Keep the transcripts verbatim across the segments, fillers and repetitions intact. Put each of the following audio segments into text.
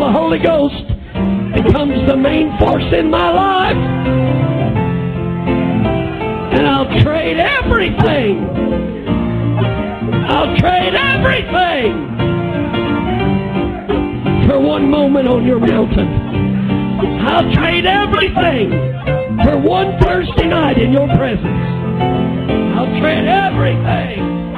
the Holy Ghost becomes the main force in my life. And I'll trade everything. I'll trade everything for one moment on your mountain. I'll trade everything for one Thursday night in your presence. I'll trade everything.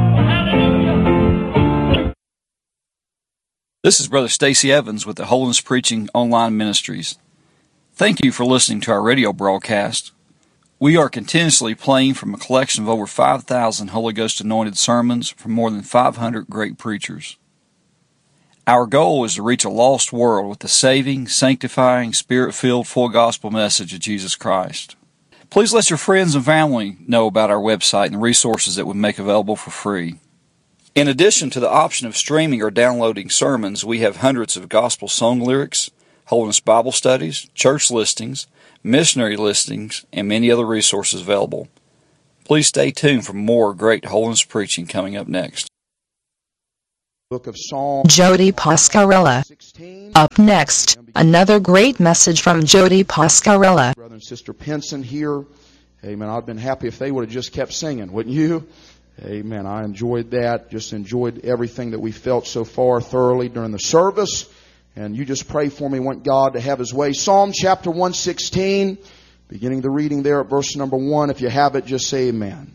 Hallelujah. This is Brother Stacy Evans with the Holiness Preaching Online Ministries. Thank you for listening to our radio broadcast. We are continuously playing from a collection of over five thousand Holy Ghost anointed sermons from more than five hundred great preachers. Our goal is to reach a lost world with the saving, sanctifying, Spirit-filled, full gospel message of Jesus Christ. Please let your friends and family know about our website and the resources that we make available for free. In addition to the option of streaming or downloading sermons, we have hundreds of gospel song lyrics, Holiness Bible studies, church listings, missionary listings, and many other resources available. Please stay tuned for more great holiness preaching coming up next. Book of Psalms. Jody Pascarella. Up next, another great message from Jody Pascarella. Brother and Sister Pinson here. Amen. I'd been happy if they would have just kept singing, wouldn't you? Amen. I enjoyed that. Just enjoyed everything that we felt so far thoroughly during the service. And you just pray for me. Want God to have His way. Psalm chapter one sixteen, beginning the reading there at verse number one. If you have it, just say amen.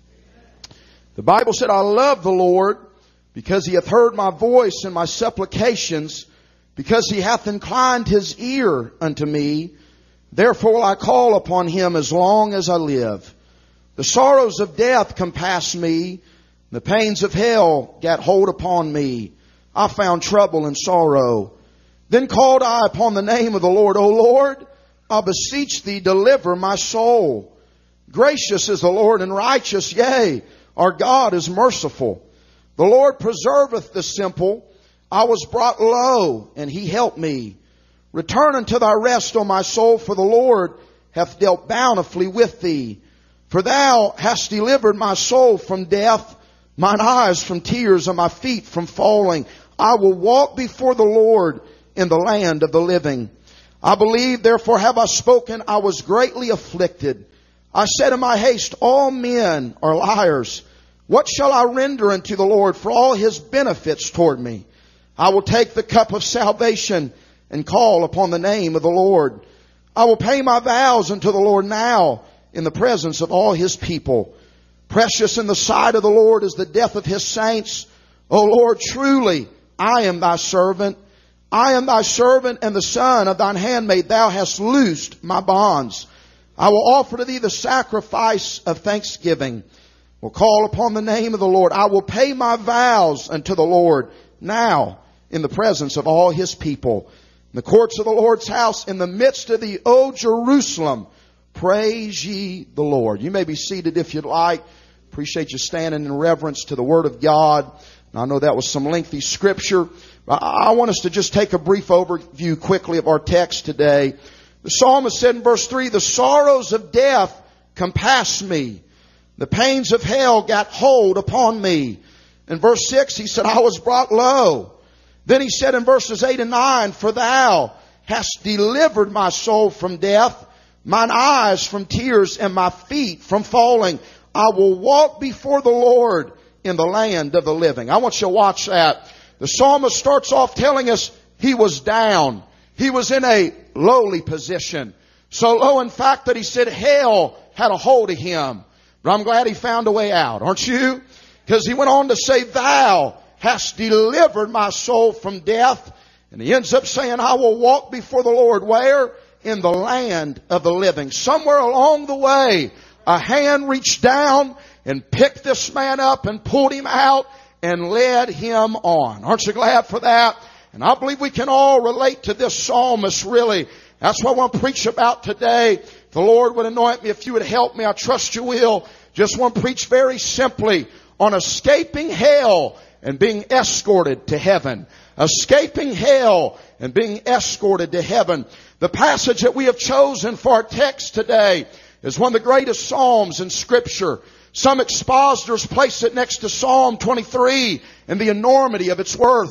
The Bible said, I love the Lord, because He hath heard my voice and my supplications, because He hath inclined His ear unto me. Therefore will I call upon Him as long as I live. The sorrows of death compassed me. The pains of hell gat hold upon me. I found trouble and sorrow. Then called I upon the name of the Lord. O Lord, I beseech Thee, deliver my soul. Gracious is the Lord and righteous, yea, our God is merciful. The Lord preserveth the simple. I was brought low, and He helped me. Return unto thy rest, O my soul, for the Lord hath dealt bountifully with thee. For Thou hast delivered my soul from death, mine eyes from tears, and my feet from falling. I will walk before the Lord in the land of the living. I believe, therefore have I spoken. I was greatly afflicted. I said in my haste, all men are liars. What shall I render unto the Lord for all His benefits toward me? I will take the cup of salvation and call upon the name of the Lord. I will pay my vows unto the Lord now in the presence of all His people. Precious in the sight of the Lord is the death of His saints. O Lord, truly I am Thy servant. I am Thy servant and the son of Thine handmaid. Thou hast loosed my bonds. I will offer to Thee the sacrifice of thanksgiving. Will call upon the name of the Lord. I will pay my vows unto the Lord now in the presence of all His people. In the courts of the Lord's house, in the midst of thee, O Jerusalem, praise ye the Lord. You may be seated if you'd like. Appreciate you standing in reverence to the Word of God. And I know that was some lengthy scripture. I want us to just take a brief overview quickly of our text today. The psalmist said in verse three, the sorrows of death compassed me. The pains of hell got hold upon me. In verse six, he said, I was brought low. Then he said in verses eight and nine, for Thou hast delivered my soul from death, mine eyes from tears, and my feet from falling. I will walk before the Lord in the land of the living. I want you to watch that. The psalmist starts off telling us he was down. He was in a lowly position. So low, in fact, that he said hell had a hold of him. But I'm glad he found a way out, aren't you? Because he went on to say, Thou hast delivered my soul from death. And he ends up saying, I will walk before the Lord. Where? In the land of the living. Somewhere along the way, a hand reached down and picked this man up and pulled him out and led him on. Aren't you glad for that? And I believe we can all relate to this psalmist, really. That's what I want to preach about today. If the Lord would anoint me, if you would help me, I trust you will. Just want to preach very simply on escaping hell and being escorted to heaven. Escaping hell and being escorted to heaven. The passage that we have chosen for our text today is one of the greatest psalms in Scripture. Some expositors place it next to Psalm twenty-three and the enormity of its worth.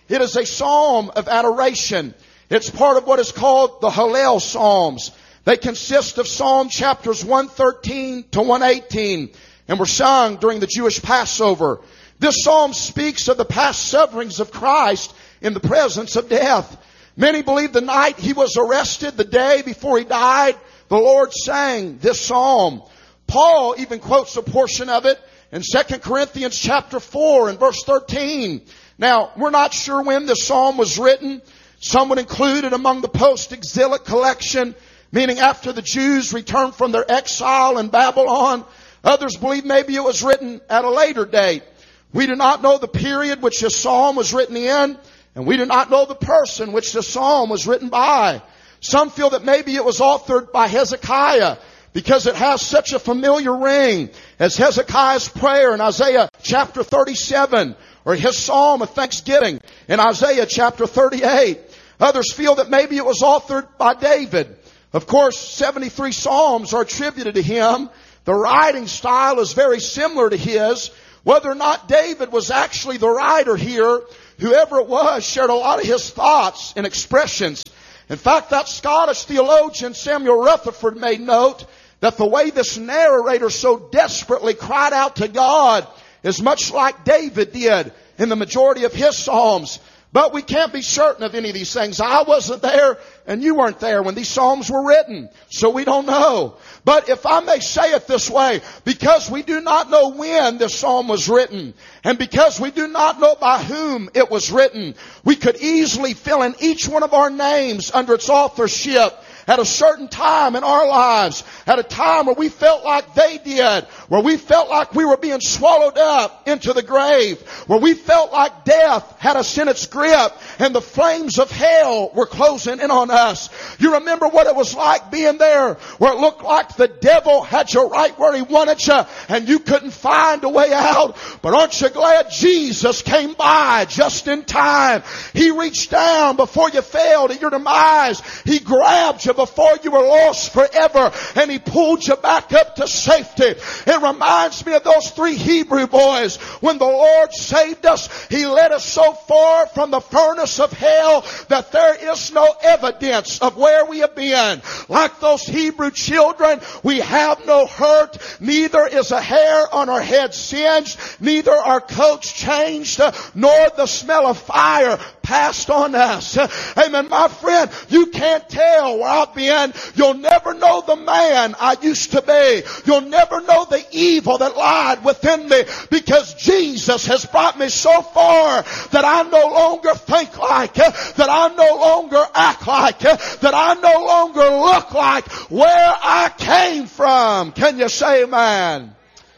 It is a psalm of adoration. It's part of what is called the Hallel Psalms. They consist of Psalm chapters one thirteen to one eighteen and were sung during the Jewish Passover. This psalm speaks of the past sufferings of Christ in the presence of death. Many believe the night He was arrested, the day before He died, the Lord sang this psalm. Paul even quotes a portion of it in Second Corinthians chapter four and verse thirteen. Now, we're not sure when this psalm was written. Some would include it among the post-exilic collection, meaning after the Jews returned from their exile in Babylon. Others believe maybe it was written at a later date. We do not know the period which this psalm was written in, and we do not know the person which this psalm was written by. Some feel that maybe it was authored by Hezekiah, because it has such a familiar ring as Hezekiah's prayer in Isaiah chapter thirty-seven, or his psalm of thanksgiving in Isaiah chapter thirty-eight. Others feel that maybe it was authored by David. Of course, seventy-three psalms are attributed to him. The writing style is very similar to his. Whether or not David was actually the writer here, whoever it was shared a lot of his thoughts and expressions. In fact, that Scottish theologian Samuel Rutherford made note that the way this narrator so desperately cried out to God is much like David did in the majority of his psalms. But we can't be certain of any of these things. I wasn't there and you weren't there when these psalms were written, so we don't know. But if I may say it this way, because we do not know when this psalm was written, and because we do not know by whom it was written, we could easily fill in each one of our names under its authorship at a certain time in our lives, at a time where we felt like they did, where we felt like we were being swallowed up into the grave, where we felt like death had us in its grip and the flames of hell were closing in on us. You remember what it was like being there, where it looked like the devil had you right where he wanted you and you couldn't find a way out. But aren't you glad Jesus came by just in time? He reached down before you fell to your demise. He grabbed you before you were lost forever, and He pulled you back up to safety. It reminds me of those three Hebrew boys. When the Lord saved us, He led us so far from the furnace of hell that there is no evidence of where we have been. Like those Hebrew children, we have no hurt, neither is a hair on our head singed, neither our coats changed, nor the smell of fire passed on us. Amen. My friend, you can't tell where I've been. You'll never know the man I used to be. You'll never know the evil that lied within me, because Jesus has brought me so far that I no longer think like, that I no longer act like, that I no longer look like where I came from. Can you say amen?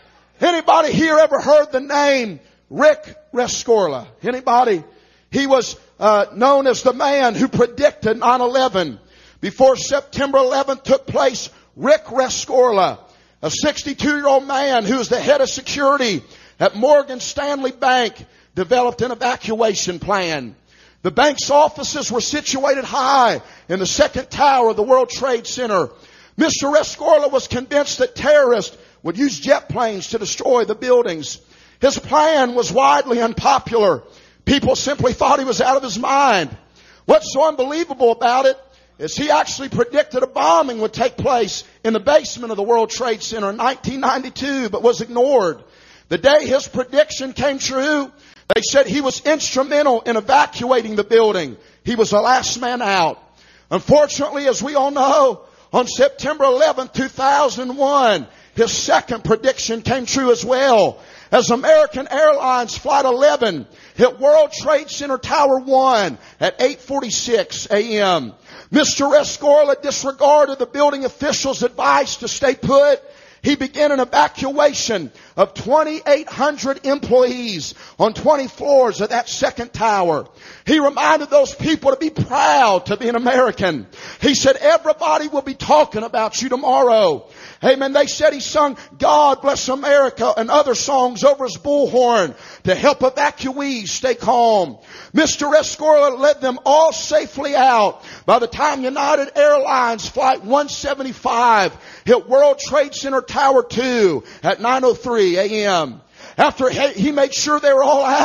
Anybody here ever heard the name Rick Rescorla? Anybody? He was uh, known as the man who predicted nine eleven. Before September eleventh took place, Rick Rescorla, a sixty-two-year-old man who was the head of security at Morgan Stanley Bank, developed an evacuation plan. The bank's offices were situated high in the second tower of the World Trade Center. Mister Rescorla was convinced that terrorists would use jet planes to destroy the buildings. His plan was widely unpopular. People simply thought he was out of his mind. What's so unbelievable about it is he actually predicted a bombing would take place in the basement of the World Trade Center in nineteen ninety-two, but was ignored. The day his prediction came true, they said he was instrumental in evacuating the building. He was the last man out. Unfortunately, as we all know, on September eleventh, two thousand one, his second prediction came true as well. As American Airlines Flight eleven hit World Trade Center Tower one at eight forty-six a.m. Mister Rescorla disregarded the building officials' advice to stay put. He began an evacuation of twenty-eight hundred employees on twenty floors of that second tower. He reminded those people to be proud to be an American. He said, everybody will be talking about you tomorrow. Amen. They said he sung God Bless America and other songs over his bullhorn to help evacuees stay calm. Mister Rescorla led them all safely out. By the time United Airlines Flight one seventy-five hit World Trade Center Tower two at nine oh three a.m. After he made sure they were all out,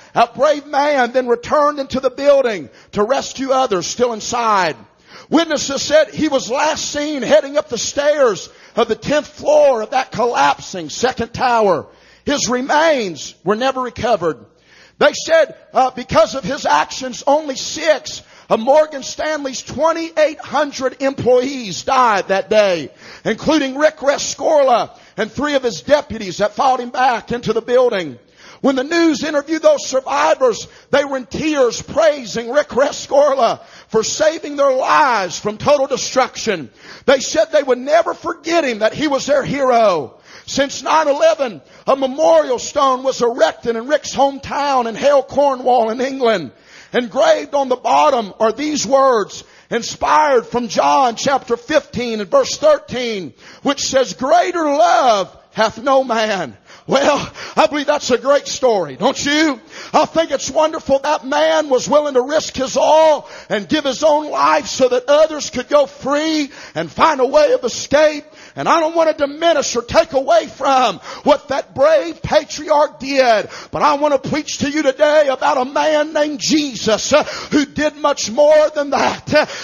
a brave man then returned into the building to rescue others still inside. Witnesses said he was last seen heading up the stairs of the tenth floor of that collapsing second tower. His remains were never recovered. They said uh, because of his actions, only six of Morgan Stanley's twenty-eight hundred employees died that day, including Rick Rescorla and three of his deputies that followed him back into the building. When the news interviewed those survivors, they were in tears praising Rick Rescorla for saving their lives from total destruction. They said they would never forget him, that he was their hero. Since nine eleven, a memorial stone was erected in Rick's hometown in Hale, Cornwall in England. Engraved on the bottom are these words, inspired from John chapter fifteen and verse thirteen, which says, "Greater love hath no man." Well, I believe that's a great story, don't you? I think it's wonderful that man was willing to risk his all and give his own life so that others could go free and find a way of escape. And I don't want to diminish or take away from what that brave patriarch did. But I want to preach to you today about a man named Jesus uh, who did much more than that. Uh,